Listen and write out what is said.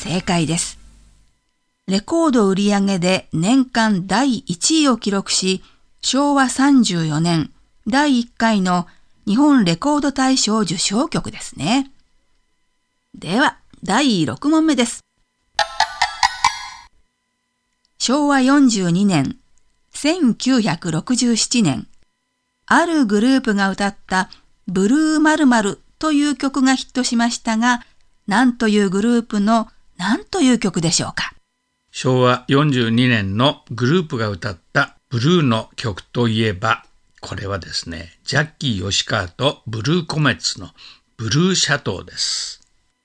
正解です。レコード売上で年間第1位を記録し、昭和34年第1回の日本レコード大賞受賞曲ですね。では、第6問目です。昭和42年、1967年、あるグループが歌ったブルー〇〇という曲がヒットしましたが、何というグループの何という曲でしょうか。 昭和42年のグループが歌ったブルーの曲といえば、これはですね、ジャッキー吉川とブルーコメッツのブルーシャトーです。